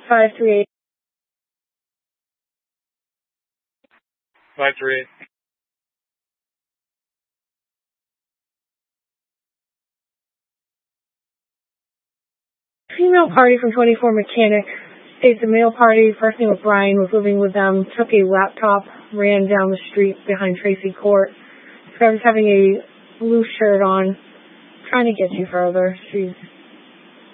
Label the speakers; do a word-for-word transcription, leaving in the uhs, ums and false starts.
Speaker 1: five three eight.
Speaker 2: five three eight.
Speaker 1: Female party from twenty-four Mechanic states the male party, first name was Brian, was living with them, took a laptop, ran down the street behind Tracy Court. Describes having a blue shirt on, trying to get you further. She's